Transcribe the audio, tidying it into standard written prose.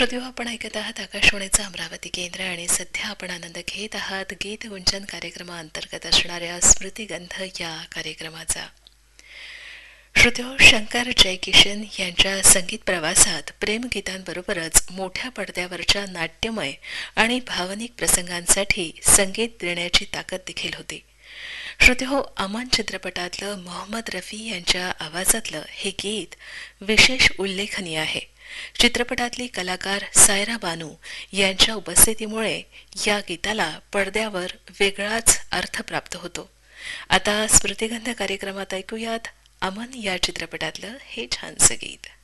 श्रोते हो, आपण ऐकत आहात आकाशवाणीचं अमरावती केंद्र आणि सध्या आपण आनंद घेत आहात गीत गुंजन कार्यक्रमाअंतर्गत असणाऱ्या स्मृतिगंध या कार्यक्रमाचा. श्रोते हो, शंकर जयकिशन यांच्या संगीत प्रवासात प्रेमगीतांबरोबरच मोठ्या पडद्यावरच्या नाट्यमय आणि भावनिक प्रसंगांसाठी संगीत देण्याची ताकद देखील होती. श्रोते हो, अमन चित्रपटातलं मोहम्मद रफी यांच्या आवाजातलं हे गीत विशेष उल्लेखनीय आहे. चित्रपटातली कलाकार सायरा बानू यांच्या उपस्थितीमुळे या गीताला पडद्यावर वेगळाच अर्थ प्राप्त होतो. आता स्मृतिगंध कार्यक्रमात ऐकूयात अमन या चित्रपटातलं हे छानसं गीत.